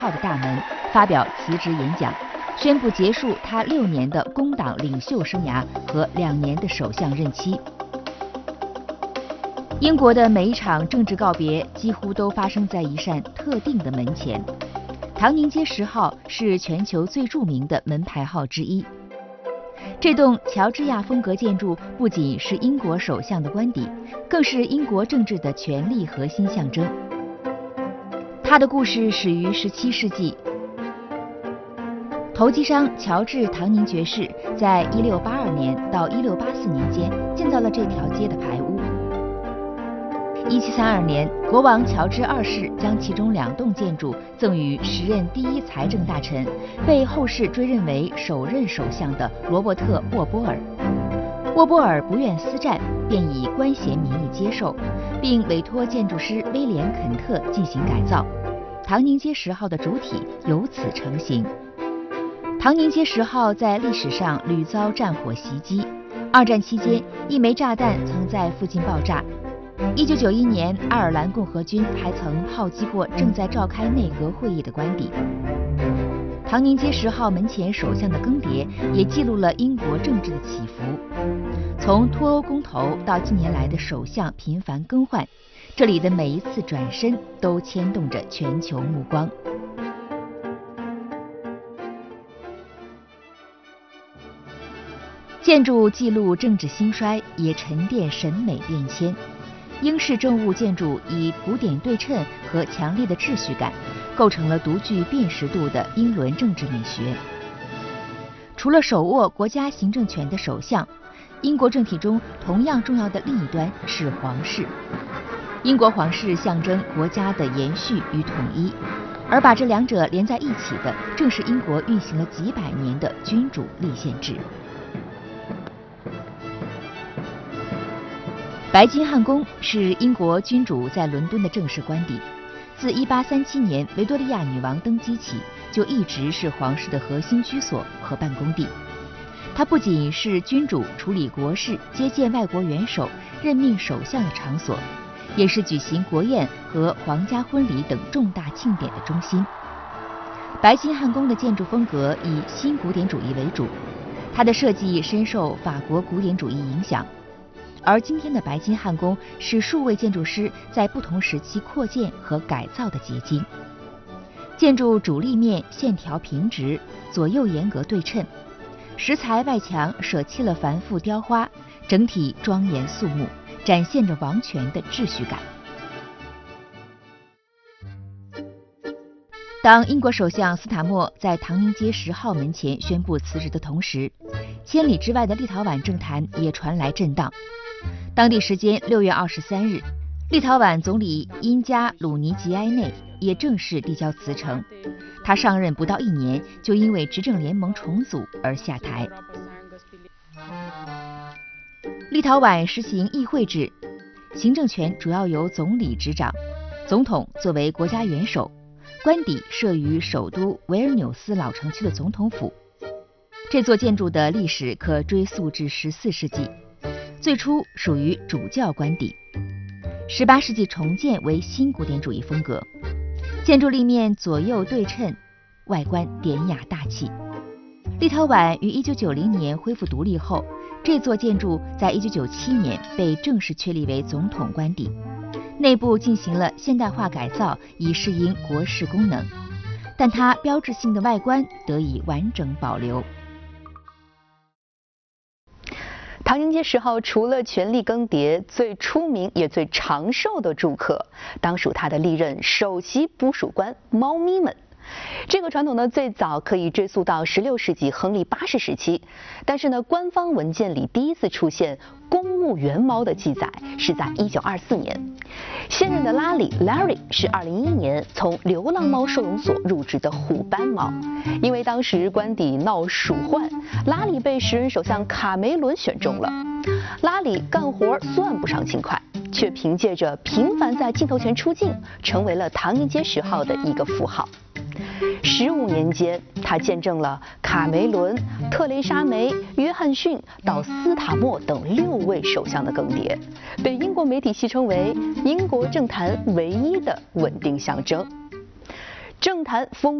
号的大门，发表辞职演讲，宣布结束他6年的工党领袖生涯和2年的首相任期。英国的每一场政治告别几乎都发生在一扇特定的门前。唐宁街10号是全球最著名的门牌号之一。这栋乔治亚风格建筑不仅是英国首相的官邸，更是英国政治的权力核心象征。它的故事始于17世纪。投机商乔治·唐宁爵士在1682年到1684年间建造了这条街的排屋。1732年，国王乔治2世将其中2栋建筑赠予时任第1财政大臣、被后世追认为首任首相的罗伯特·沃波尔。沃波尔不愿私占，便以官衔名义接受，并委托建筑师威廉·肯特进行改造。唐宁街10号的主体由此成型。唐宁街10号在历史上屡遭战火袭击。2战期间，一枚炸弹曾在附近爆炸。1991年，爱尔兰共和军还曾炮击过正在召开内阁会议的官邸。唐宁街10号门前首相的更迭，也记录了英国政治的起伏。从脱欧公投到近年来的首相频繁更换，这里的每一次转身都牵动着全球目光。建筑记录政治兴衰，也沉淀审美变迁。英式政务建筑以古典对称和强烈的秩序感，构成了独具辨识度的英伦政治美学。除了手握国家行政权的首相，英国政体中同样重要的另一端是皇室。英国皇室象征国家的延续与统一，而把这2者连在一起的，正是英国运行了几百年的君主立宪制。白金汉宫是英国君主在伦敦的正式官邸，自1837年维多利亚女王登基起，就一直是皇室的核心居所和办公地。它不仅是君主处理国事、接见外国元首、任命首相的场所，也是举行国宴和皇家婚礼等重大庆典的中心。白金汉宫的建筑风格以新古典主义为主，它的设计深受法国古典主义影响。而今天的白金汉宫是数位建筑师在不同时期扩建和改造的结晶。建筑主立面线条平直，左右严格对称，石材外墙舍弃了繁复雕花，整体庄严肃穆，展现着王权的秩序感。当英国首相斯塔默在唐宁街10号门前宣布辞职的同时，千里之外的立陶宛政坛也传来震荡。当地时间6月23日，立陶宛总理因加鲁尼吉埃内也正式递交辞呈。他上任不到1年，就因为执政联盟重组而下台。立陶宛实行议会制，行政权主要由总理执掌，总统作为国家元首，官邸设于首都维尔纽斯老城区的总统府。这座建筑的历史可追溯至14世纪。最初属于主教官邸，18世纪重建为新古典主义风格，建筑立面左右对称，外观典雅大气。立陶宛于1990年恢复独立后，这座建筑在1997年被正式确立为总统官邸，内部进行了现代化改造，以适应国事功能，但它标志性的外观得以完整保留。 唐宁街10号除了权力更迭，最出名也最长寿的住客，当属他的历任首席捕鼠官猫咪们。这个传统呢，最早可以追溯到16世纪亨利8世时期，但是呢，官方文件里第一次出现公务员猫的记载是在1924年。现任的拉里 Larry 是2011年从流浪猫收容所入职的虎斑猫，因为当时官邸闹鼠患，拉里被时任首相卡梅伦选中了。拉里干活算不上勤快，却凭借着频繁在镜头前出镜，成为了唐宁街10号的一个符号。15年间，他见证了卡梅伦、特蕾莎梅、约翰逊到斯塔默等6位首相的更迭，被英国媒体戏称为英国政坛唯一的稳定象征。 政坛风